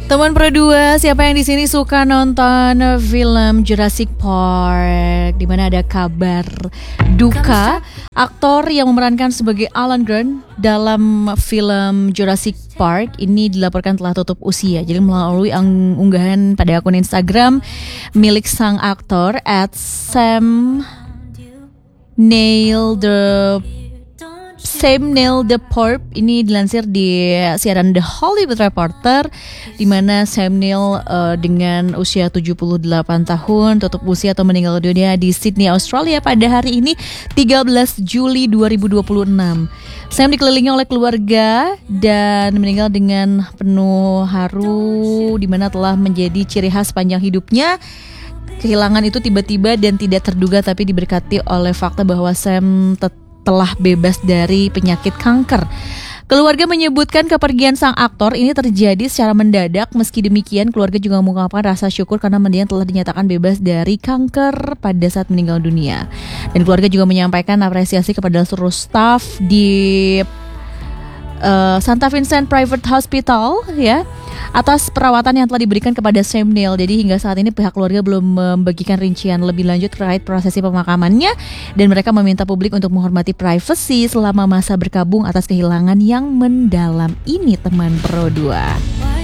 Teman Pro 2, siapa yang di sini suka nonton film Jurassic Park, di mana ada kabar duka aktor yang memerankan sebagai Alan Grant dalam film Jurassic Park ini dilaporkan telah tutup usia. Jadi melalui unggahan pada akun Instagram milik sang aktor @SamNeil_the_Porp ini dilansir di siaran The Hollywood Reporter, di mana Sam Neill dengan usia 78 tahun tutup usia atau meninggal dunia di Sydney, Australia pada hari ini 13 Juli 2026. Sam dikelilingi oleh keluarga dan meninggal dengan penuh haru, di mana telah menjadi ciri khas panjang hidupnya. Kehilangan itu tiba-tiba dan tidak terduga, tapi diberkati oleh fakta bahwa Sam telah bebas dari penyakit kanker. Keluarga menyebutkan kepergian sang aktor ini terjadi secara mendadak. Meski demikian, keluarga juga mengungkapkan rasa syukur karena mendiang telah dinyatakan bebas dari kanker pada saat meninggal dunia. Dan keluarga juga menyampaikan apresiasi kepada seluruh staf di Santa Vincent Private Hospital ya, atas perawatan yang telah diberikan kepada Sam Neill. Jadi hingga saat ini pihak keluarga belum membagikan rincian lebih lanjut terkait prosesi pemakamannya, dan mereka meminta publik untuk menghormati privasi selama masa berkabung atas kehilangan yang mendalam ini, teman Pro 2.